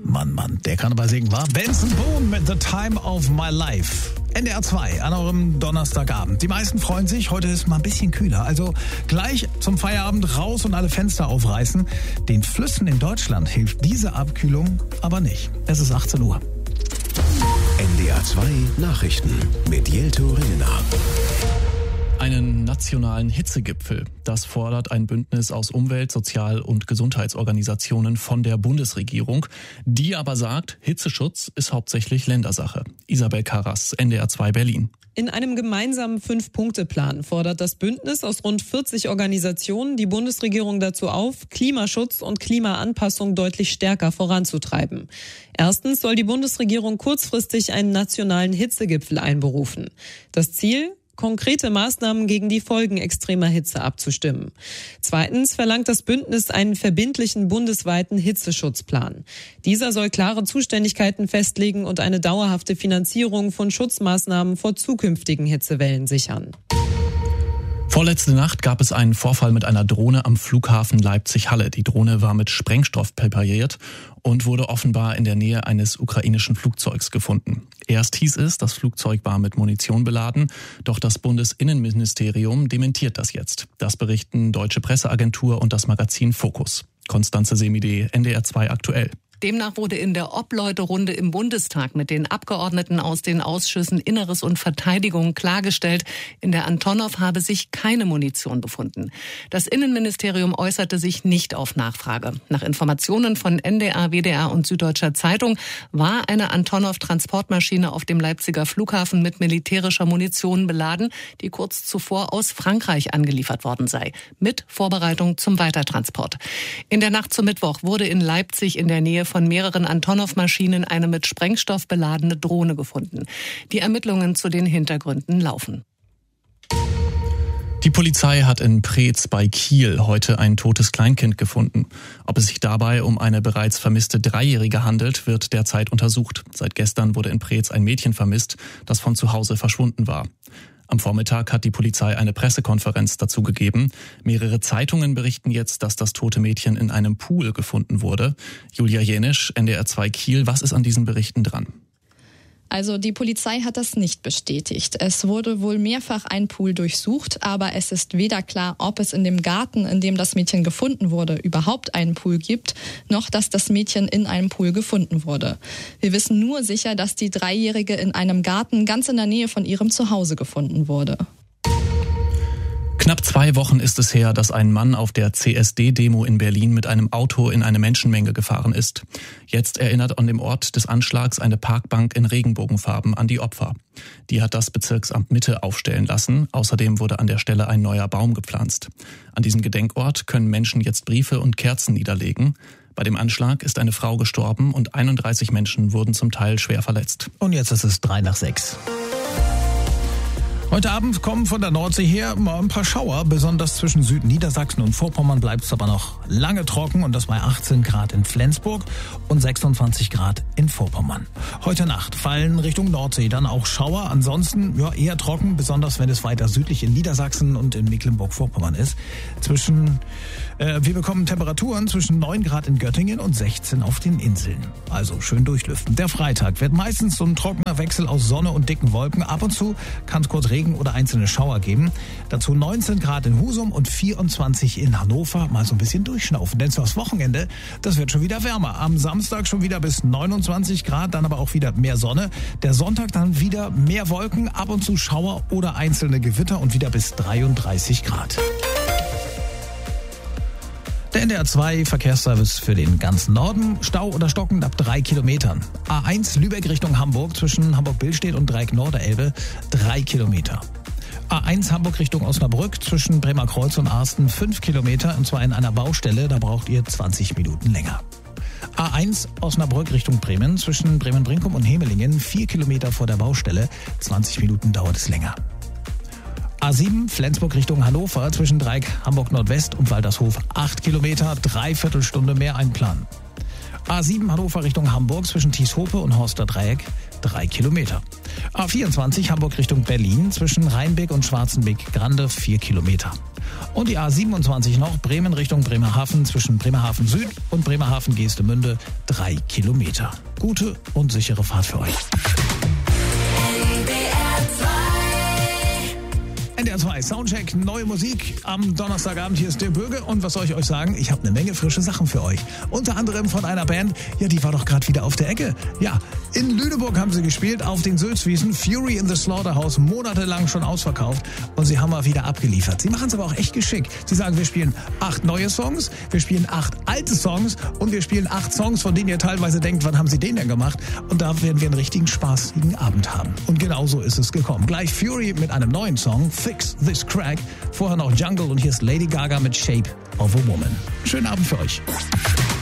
Mann, der kann aber singen, war Benson Boone mit The Time of My Life. NDR 2 an eurem Donnerstagabend. Die meisten freuen sich, heute ist mal ein bisschen kühler. Also gleich zum Feierabend raus und alle Fenster aufreißen. Den Flüssen in Deutschland hilft diese Abkühlung aber nicht. Es ist 18 Uhr. NDR 2 Nachrichten mit Jelto Ringener. Einen nationalen Hitzegipfel. Das fordert ein Bündnis aus Umwelt-, Sozial- und Gesundheitsorganisationen von der Bundesregierung. Die aber sagt, Hitzeschutz ist hauptsächlich Ländersache. Isabel Karras, NDR 2 Berlin. In einem gemeinsamen 5-Punkte-Plan fordert das Bündnis aus rund 40 Organisationen die Bundesregierung dazu auf, Klimaschutz und Klimaanpassung deutlich stärker voranzutreiben. Erstens soll die Bundesregierung kurzfristig einen nationalen Hitzegipfel einberufen. Das Ziel? Konkrete Maßnahmen gegen die Folgen extremer Hitze abzustimmen. Zweitens verlangt das Bündnis einen verbindlichen bundesweiten Hitzeschutzplan. Dieser soll klare Zuständigkeiten festlegen und eine dauerhafte Finanzierung von Schutzmaßnahmen vor zukünftigen Hitzewellen sichern. Vorletzte Nacht gab es einen Vorfall mit einer Drohne am Flughafen Leipzig-Halle. Die Drohne war mit Sprengstoff präpariert und wurde offenbar in der Nähe eines ukrainischen Flugzeugs gefunden. Erst hieß es, das Flugzeug war mit Munition beladen, doch das Bundesinnenministerium dementiert das jetzt. Das berichten Deutsche Presseagentur und das Magazin Focus. Konstanze Semide, NDR 2 aktuell. Demnach wurde in der Obleuterunde im Bundestag mit den Abgeordneten aus den Ausschüssen Inneres und Verteidigung klargestellt, in der Antonov habe sich keine Munition befunden. Das Innenministerium äußerte sich nicht auf Nachfrage. Nach Informationen von NDR, WDR und Süddeutscher Zeitung war eine Antonov-Transportmaschine auf dem Leipziger Flughafen mit militärischer Munition beladen, die kurz zuvor aus Frankreich angeliefert worden sei, mit Vorbereitung zum Weitertransport. In der Nacht zum Mittwoch wurde in Leipzig in der Nähe von mehreren Antonov-Maschinen eine mit Sprengstoff beladene Drohne gefunden. Die Ermittlungen zu den Hintergründen laufen. Die Polizei hat in Preetz bei Kiel heute ein totes Kleinkind gefunden. Ob es sich dabei um eine bereits vermisste 3-Jährige handelt, wird derzeit untersucht. Seit gestern wurde in Preetz ein Mädchen vermisst, das von zu Hause verschwunden war. Am Vormittag hat die Polizei eine Pressekonferenz dazu gegeben. Mehrere Zeitungen berichten jetzt, dass das tote Mädchen in einem Pool gefunden wurde. Julia Jenisch, NDR 2 Kiel, was ist an diesen Berichten dran? Also die Polizei hat das nicht bestätigt. Es wurde wohl mehrfach ein Pool durchsucht, aber es ist weder klar, ob es in dem Garten, in dem das Mädchen gefunden wurde, überhaupt einen Pool gibt, noch dass das Mädchen in einem Pool gefunden wurde. Wir wissen nur sicher, dass die 3-Jährige in einem Garten ganz in der Nähe von ihrem Zuhause gefunden wurde. Knapp 2 Wochen ist es her, dass ein Mann auf der CSD-Demo in Berlin mit einem Auto in eine Menschenmenge gefahren ist. Jetzt erinnert an dem Ort des Anschlags eine Parkbank in Regenbogenfarben an die Opfer. Die hat das Bezirksamt Mitte aufstellen lassen. Außerdem wurde an der Stelle ein neuer Baum gepflanzt. An diesem Gedenkort können Menschen jetzt Briefe und Kerzen niederlegen. Bei dem Anschlag ist eine Frau gestorben und 31 Menschen wurden zum Teil schwer verletzt. Und jetzt ist es 3:06. Heute Abend kommen von der Nordsee her mal ein paar Schauer, besonders zwischen Südniedersachsen und Vorpommern bleibt es aber noch lange trocken und das bei 18 Grad in Flensburg und 26 Grad in Vorpommern. Heute Nacht fallen Richtung Nordsee dann auch Schauer, ansonsten eher trocken, besonders wenn es weiter südlich in Niedersachsen und in Mecklenburg-Vorpommern ist. Wir bekommen Temperaturen zwischen 9 Grad in Göttingen und 16 auf den Inseln. Also schön durchlüften. Der Freitag wird meistens so ein trockener Wechsel aus Sonne und dicken Wolken. Ab und zu kann es kurz Regen oder einzelne Schauer geben. Dazu 19 Grad in Husum und 24 in Hannover. Mal so ein bisschen durchschnaufen, denn das Wochenende, das wird schon wieder wärmer. Am Samstag schon wieder bis 29 Grad, dann aber auch wieder mehr Sonne. Der Sonntag dann wieder mehr Wolken, ab und zu Schauer oder einzelne Gewitter und wieder bis 33 Grad. Der NDR 2 Verkehrsservice für den ganzen Norden. Stau oder stockend ab 3 Kilometern. A1 Lübeck Richtung Hamburg zwischen Hamburg-Billstedt und Dreieck-Norderelbe 3 Kilometer. A1 Hamburg Richtung Osnabrück zwischen Bremerkreuz und Arsten 5 Kilometer und zwar in einer Baustelle. Da braucht ihr 20 Minuten länger. A1 Osnabrück Richtung Bremen zwischen Bremen-Brinkum und Hemelingen 4 Kilometer vor der Baustelle. 20 Minuten dauert es länger. A7 Flensburg Richtung Hannover zwischen Dreieck Hamburg-Nordwest und Waltershof 8 Kilometer, 3/4 Stunde mehr einplanen. A7 Hannover Richtung Hamburg zwischen Thieshope und Horster Dreieck 3 Kilometer. A24 Hamburg Richtung Berlin zwischen Rheinbeck und Schwarzenbeck-Grande 4 Kilometer. Und die A27 noch Bremen Richtung Bremerhaven zwischen Bremerhaven Süd und Bremerhaven-Geestemünde 3 Kilometer. Gute und sichere Fahrt für euch. NDR 2 Soundcheck, neue Musik am Donnerstagabend. Hier ist der Bürger und was soll ich euch sagen? Ich habe eine Menge frische Sachen für euch. Unter anderem von einer Band, ja, die war doch gerade wieder auf der Ecke. Ja, in Lüneburg haben sie gespielt, auf den Sülzwiesen. Fury in the Slaughterhouse, monatelang schon ausverkauft und sie haben mal wieder abgeliefert. Sie machen es aber auch echt geschickt. Sie sagen, wir spielen 8 neue Songs, wir spielen 8 alte Songs und wir spielen 8 Songs, von denen ihr teilweise denkt, wann haben sie den denn gemacht? Und da werden wir einen richtigen spaßigen Abend haben. Und genau so ist es gekommen. Gleich Fury mit einem neuen Song, Fix This Crack. Vorher noch Jungle und hier ist Lady Gaga mit Shape of a Woman. Schönen Abend für euch.